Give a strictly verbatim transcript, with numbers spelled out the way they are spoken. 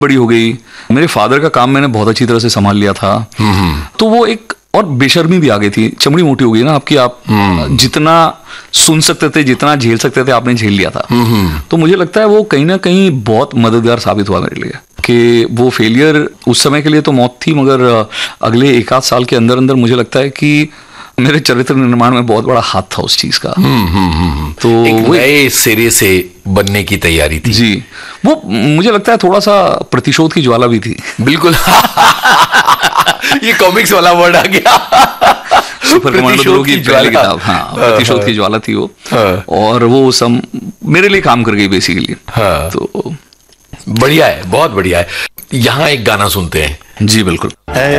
बड़ी हो गई। मेरे फादर का काम मैंने बहुत अच्छी तरह से संभाल लिया था, तो वो एक और बेशर्मी भी आ गई थी, चमड़ी मोटी हो गई ना आपकी, आप जितना सुन सकते थे, जितना झेल सकते थे, आपने झेल लिया था। तो मुझे लगता है वो कहीं ना कहीं बहुत मददगार साबित हुआ मेरे लिए, कि वो फेलियर उस समय के लिए तो मौत थी, मगर अगले एक आध साल के अंदर अंदर मुझे लगता है कि मेरे चरित्र निर्माण में बहुत बड़ा हाथ था उस चीज का। तो एक नए सिरे से बनने की तैयारी थी जी। वो मुझे लगता है थोड़ा सा प्रतिशोध की ज्वाला भी थी। बिल्कुल। ये कॉमिक्स वाला वर्ड आ गया। सुपर कमांडो दो की पहली किताब, हाँ, प्रतिशोध की ज्वाला थी वो। हाँ। और वो सम मेरे लिए काम कर गई बेसिकली। हाँ। तो बढ़िया है, बहुत बढ़िया है। यहाँ एक गाना सुनते हैं। जी बिल्कुल।